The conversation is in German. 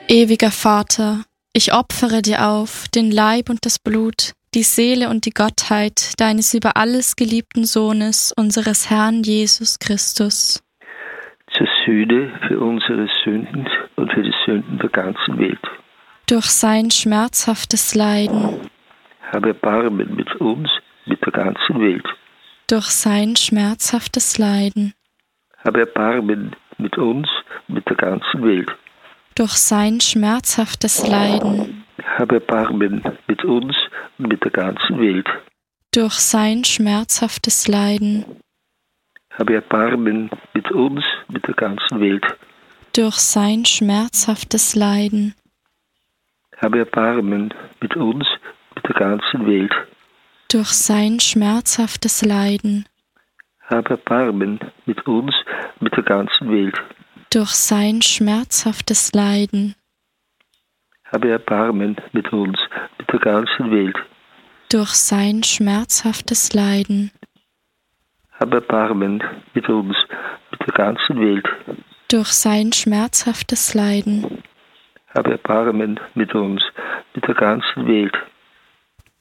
Ewiger Vater, ich opfere dir auf den Leib und das Blut, die Seele und die Gottheit deines über alles geliebten Sohnes, unseres Herrn Jesus Christus. Zur Sühne für unsere Sünden und für die Sünden der ganzen Welt. Durch sein schmerzhaftes Leiden. Habe Erbarmen mit uns, mit der ganzen Welt. Durch sein schmerzhaftes Leiden. Habe Erbarmen mit uns, mit der ganzen Welt. Durch sein schmerzhaftes Leiden. Habe Erbarmen mit uns und mit der ganzen Welt. Durch sein schmerzhaftes Leiden. Habe Erbarmen mit uns, mit der ganzen Welt. Durch sein schmerzhaftes Leiden. Habe Erbarmen mit uns, mit der ganzen Welt. Durch sein schmerzhaftes Leiden. Habe Erbarmen mit uns, mit der ganzen Welt. Durch sein schmerzhaftes Leiden. Habe Erbarmen mit uns, mit der ganzen Welt. Durch sein schmerzhaftes Leiden. Habe Erbarmen mit uns, mit der ganzen Welt. Durch sein schmerzhaftes Leiden. Habe Erbarmen mit uns, mit der ganzen Welt.